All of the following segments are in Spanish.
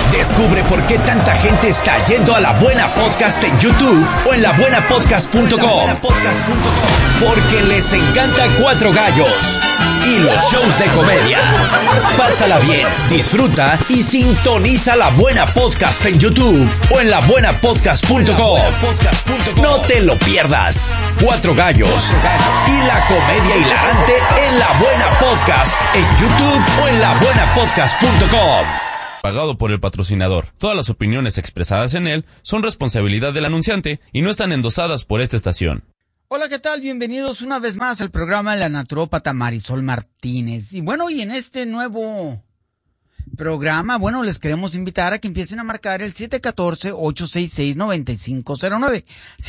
Descubre por qué tanta gente está yendo a La Buena Podcast en YouTube o en labuenapodcast.com. Porque les encanta Cuatro Gallos y los shows de comedia. Pásala bien, disfruta y sintoniza La Buena Podcast en YouTube o en labuenapodcast.com. No te lo pierdas. Cuatro Gallos y la comedia hilarante en La Buena Podcast en YouTube o en labuenapodcast.com. Pagado por el patrocinador. Todas las opiniones expresadas en él son responsabilidad del anunciante y no están endosadas por esta estación. Hola, ¿qué tal? Bienvenidos una vez más al programa de la naturópata Marisol Martínez. Y bueno, y en este nuevo programa, bueno, les queremos invitar a que empiecen a marcar el 714-866-9509.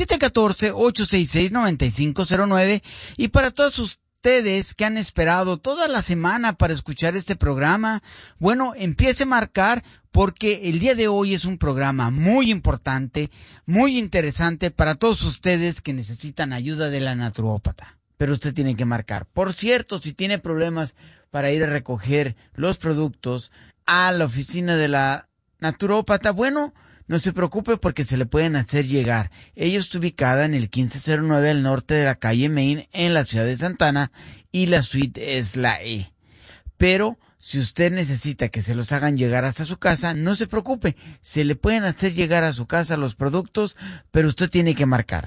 714-866-9509. Y para todos ustedes que han esperado toda la semana para escuchar este programa, bueno, empiece a marcar porque el día de hoy es un programa muy importante, muy interesante para todos ustedes que necesitan ayuda de la naturópata. Pero usted tiene que marcar. Por cierto, si tiene problemas para ir a recoger los productos a la oficina de la naturópata, bueno, no se preocupe porque se le pueden hacer llegar. Ella está ubicada en el 1509 al norte de la calle Main en la ciudad de Santa Ana y la suite es la E. Pero si usted necesita que se los hagan llegar hasta su casa, no se preocupe. Se le pueden hacer llegar a su casa los productos, pero usted tiene que marcar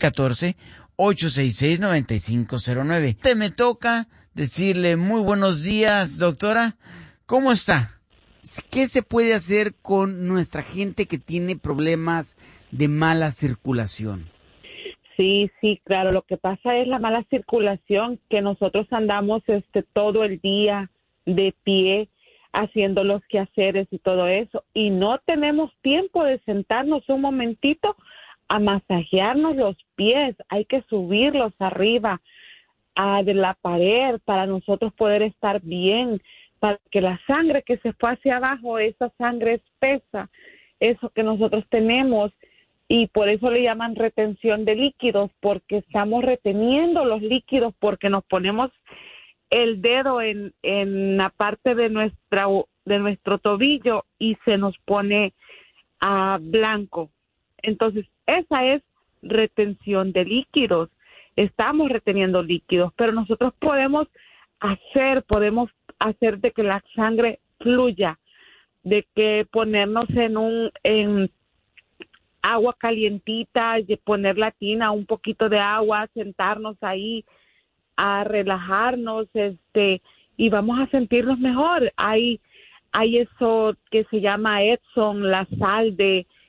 714-866-9509. Me toca decirle muy buenos días, doctora. ¿Cómo está? ¿Qué se puede hacer con nuestra gente que tiene problemas de mala circulación? Sí, claro. Lo que pasa es la mala circulación, que nosotros andamos todo el día de pie haciendo los quehaceres y todo eso, y no tenemos tiempo de sentarnos un momentito a masajearnos los pies. Hay que subirlos arriba de la pared para nosotros poder estar bien, para que la sangre que se fue hacia abajo, esa sangre espesa, eso que nosotros tenemos, y por eso le llaman retención de líquidos, porque estamos reteniendo los líquidos, porque nos ponemos el dedo en la parte de nuestro tobillo y se nos pone blanco. Entonces, esa es retención de líquidos. Estamos reteniendo líquidos, pero nosotros podemos hacer de que la sangre fluya, de que ponernos en agua calientita, de poner la tina, un poquito de agua, sentarnos ahí a relajarnos, y vamos a sentirnos mejor. Hay eso que se llama Epsom, la sal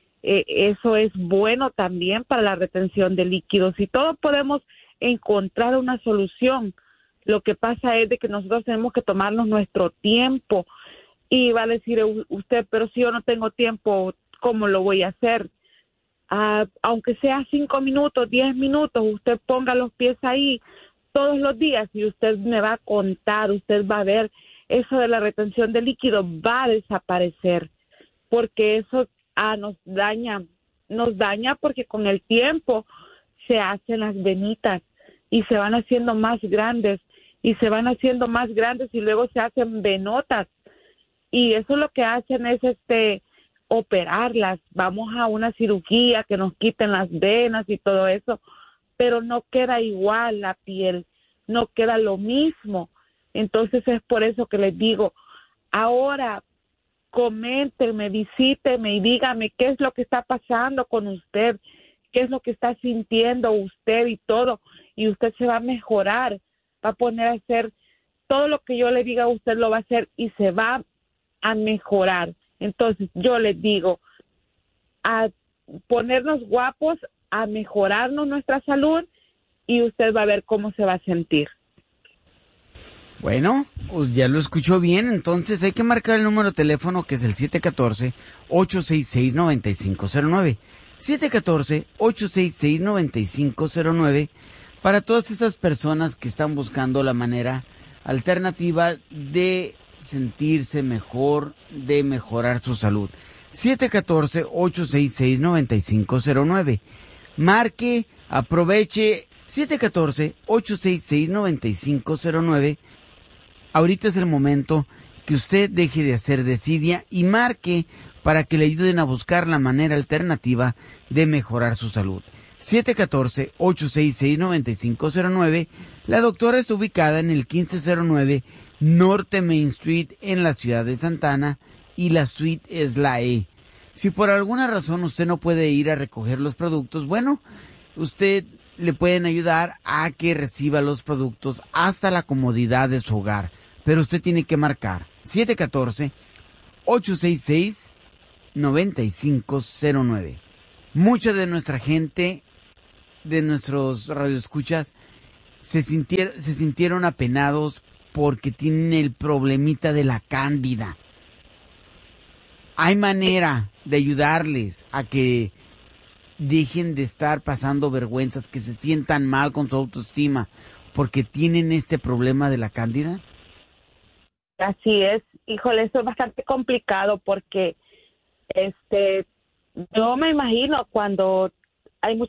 eso es bueno también para la retención de líquidos, y todos podemos encontrar una solución. Lo que pasa es de que nosotros tenemos que tomarnos nuestro tiempo, y va a decir usted, pero si yo no tengo tiempo, ¿cómo lo voy a hacer? Aunque sea 5 minutos, 10 minutos, usted ponga los pies ahí todos los días y usted me va a contar, usted va a ver, eso de la retención de líquido va a desaparecer, porque eso nos daña porque con el tiempo se hacen las venitas y se van haciendo más grandes y luego se hacen venotas, y eso lo que hacen es operarlas. Vamos a una cirugía que nos quiten las venas y todo eso, pero no queda igual la piel, no queda lo mismo. Entonces es por eso que les digo, ahora coméntenme, visíteme y dígame qué es lo que está pasando con usted, qué es lo que está sintiendo usted y todo, y usted se va a mejorar, va a poner a hacer todo lo que yo le diga, usted lo va a hacer y se va a mejorar. Entonces yo les digo, a ponernos guapos, a mejorarnos nuestra salud, y usted va a ver cómo se va a sentir. Bueno, pues ya lo escuchó bien, entonces hay que marcar el número de teléfono que es el 714-866-9509. 714-866-9509 para todas esas personas que están buscando la manera alternativa de sentirse mejor, de mejorar su salud. 714-866-9509. Marque, aproveche 714-866-9509. Ahorita es el momento que usted deje de hacer desidia y marque para que le ayuden a buscar la manera alternativa de mejorar su salud. 714-866-9509. La doctora está ubicada en el 1509 Norte Main Street en la ciudad de Santa Ana y la suite es la E. Si por alguna razón usted no puede ir a recoger los productos, bueno, usted le pueden ayudar a que reciba los productos hasta la comodidad de su hogar. Pero usted tiene que marcar 714-866-9509. Mucha de nuestra gente, de nuestros radioescuchas, se sintieron apenados porque tienen el problemita de la cándida. Hay manera de ayudarles a que dejen de estar pasando vergüenzas, que se sientan mal con su autoestima porque tienen este problema de la cándida. Así es, híjole, eso es bastante complicado porque yo me imagino cuando hay